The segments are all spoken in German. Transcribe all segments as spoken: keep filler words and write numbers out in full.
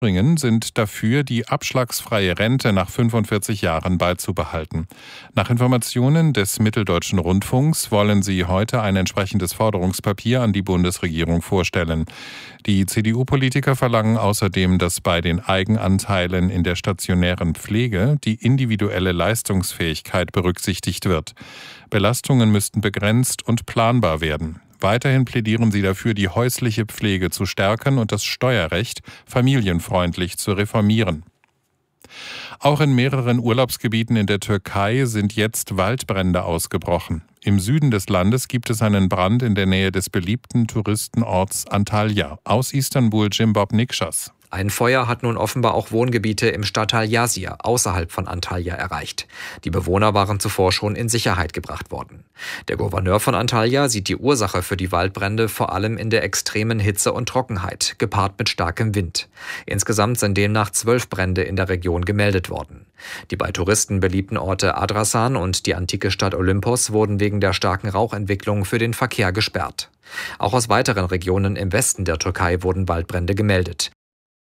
sind dafür, die abschlagsfreie Rente nach fünfundvierzig Jahren beizubehalten. Nach Informationen des Mitteldeutschen Rundfunks wollen sie heute ein entsprechendes Forderungspapier an die Bundesregierung vorstellen. Die C D U-Politiker verlangen außerdem, dass bei den Eigenanteilen in der stationären Pflege die individuelle Leistungsfähigkeit berücksichtigt wird. Belastungen müssten begrenzt und planbar werden. Weiterhin plädieren sie dafür, die häusliche Pflege zu stärken und das Steuerrecht familienfreundlich zu reformieren. Auch in mehreren Urlaubsgebieten in der Türkei sind jetzt Waldbrände ausgebrochen. Im Süden des Landes gibt es einen Brand in der Nähe des beliebten Touristenorts Antalya. Aus Istanbul Jimbob Nikschas. Ein Feuer hat nun offenbar auch Wohngebiete im Stadtteil Yazir außerhalb von Antalya erreicht. Die Bewohner waren zuvor schon in Sicherheit gebracht worden. Der Gouverneur von Antalya sieht die Ursache für die Waldbrände vor allem in der extremen Hitze und Trockenheit, gepaart mit starkem Wind. Insgesamt sind demnach zwölf Brände in der Region gemeldet worden. Die bei Touristen beliebten Orte Adrasan und die antike Stadt Olympos wurden wegen der starken Rauchentwicklung für den Verkehr gesperrt. Auch aus weiteren Regionen im Westen der Türkei wurden Waldbrände gemeldet.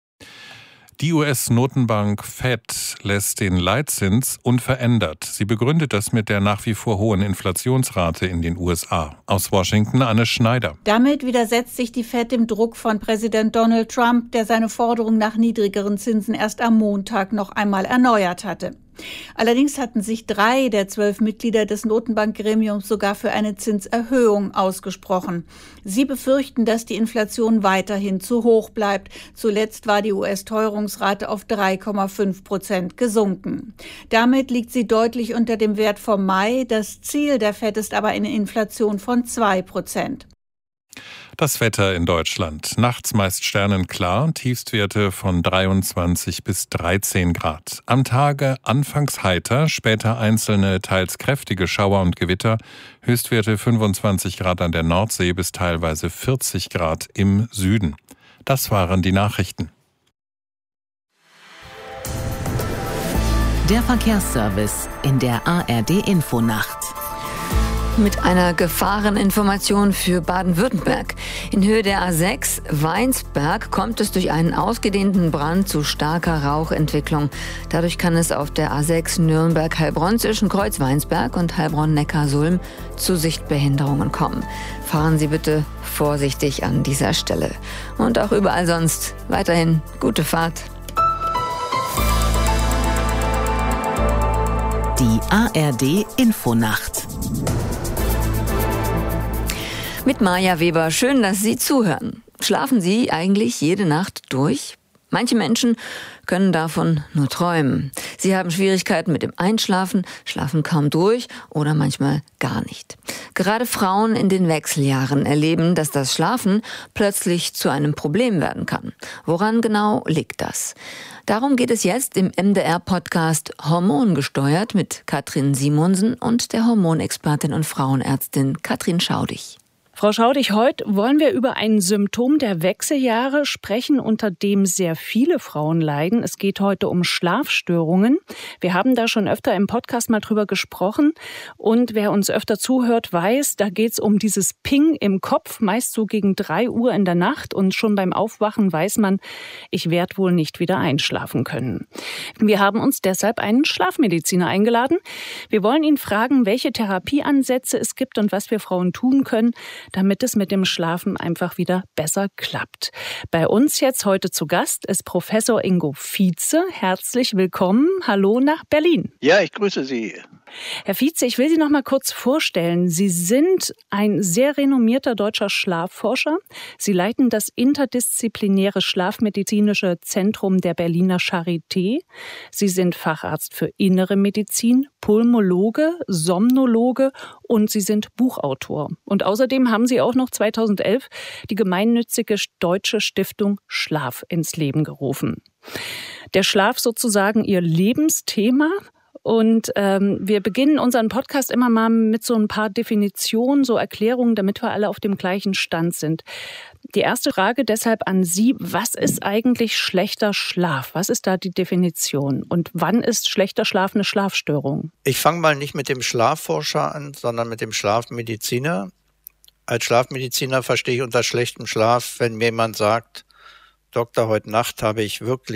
Die U S-Notenbank Fed lässt den Leitzins unverändert. Sie begründet das mit der nach wie vor hohen Inflationsrate in den U S A. Aus Washington Anne Schneider. Damit widersetzt sich die Fed dem Druck von Präsident Donald Trump, der seine Forderung nach niedrigeren Zinsen erst am Montag noch einmal erneuert hatte. Allerdings hatten sich drei der zwölf Mitglieder des Notenbankgremiums sogar für eine Zinserhöhung ausgesprochen. Sie befürchten, dass die Inflation weiterhin zu hoch bleibt. Zuletzt war die U S-Teuerungsrate auf drei Komma fünf Prozent gesunken. Damit liegt sie deutlich unter dem Wert vom Mai. Das Ziel der Fed ist aber eine Inflation von zwei Prozent. Das Wetter in Deutschland. Nachts meist sternenklar, Tiefstwerte von dreiundzwanzig bis dreizehn Grad. Am Tage anfangs heiter, später einzelne, teils kräftige Schauer und Gewitter. Höchstwerte fünfundzwanzig Grad an der Nordsee bis teilweise vierzig Grad im Süden. Das waren die Nachrichten. Der Verkehrsservice in der A R D-Infonacht. Mit einer Gefahreninformation für Baden-Württemberg. In Höhe der A sechs Weinsberg kommt es durch einen ausgedehnten Brand zu starker Rauchentwicklung. Dadurch kann es auf der A sechs Nürnberg-Heilbronn zwischen Kreuz-Weinsberg und Heilbronn-Neckarsulm zu Sichtbehinderungen kommen. Fahren Sie bitte vorsichtig an dieser Stelle. Und auch überall sonst weiterhin gute Fahrt. Die A R D-Infonacht. Mit Maja Weber, schön, dass Sie zuhören. Schlafen Sie eigentlich jede Nacht durch? Manche Menschen können davon nur träumen. Sie haben Schwierigkeiten mit dem Einschlafen, schlafen kaum durch oder manchmal gar nicht. Gerade Frauen in den Wechseljahren erleben, dass das Schlafen plötzlich zu einem Problem werden kann. Woran genau liegt das? Darum geht es jetzt im M D R-Podcast Hormongesteuert mit Katrin Simonsen und der Hormonexpertin und Frauenärztin Katrin Schaudig. Frau Schaudig, heute wollen wir über ein Symptom der Wechseljahre sprechen, unter dem sehr viele Frauen leiden. Es geht heute um Schlafstörungen. Wir haben da schon öfter im Podcast mal drüber gesprochen. Und wer uns öfter zuhört, weiß, da geht es um dieses Ping im Kopf, meist so gegen drei Uhr in der Nacht. Und schon beim Aufwachen weiß man, ich werde wohl nicht wieder einschlafen können. Wir haben uns deshalb einen Schlafmediziner eingeladen. Wir wollen ihn fragen, welche Therapieansätze es gibt und was wir Frauen tun können, damit es mit dem Schlafen einfach wieder besser klappt. Bei uns jetzt heute zu Gast ist Professor Ingo Vietze. Herzlich willkommen. Hallo nach Berlin. Ja, ich grüße Sie. Herr Vietze, ich will Sie noch mal kurz vorstellen. Sie sind ein sehr renommierter deutscher Schlafforscher. Sie leiten das interdisziplinäre Schlafmedizinische Zentrum der Berliner Charité. Sie sind Facharzt für Innere Medizin, Pulmologe, Somnologe und Sie sind Buchautor. Und außerdem haben Sie auch noch zweitausendelf die gemeinnützige Deutsche Stiftung Schlaf ins Leben gerufen. Der Schlaf sozusagen Ihr Lebensthema. Und ähm, wir beginnen unseren Podcast immer mal mit so ein paar Definitionen, so Erklärungen, damit wir alle auf dem gleichen Stand sind. Die erste Frage deshalb an Sie, was ist eigentlich schlechter Schlaf? Was ist da die Definition? Und wann ist schlechter Schlaf eine Schlafstörung? Ich fange mal nicht mit dem Schlafforscher an, sondern mit dem Schlafmediziner. Als Schlafmediziner verstehe ich unter schlechtem Schlaf, wenn mir jemand sagt, Doktor, heute Nacht habe ich wirklich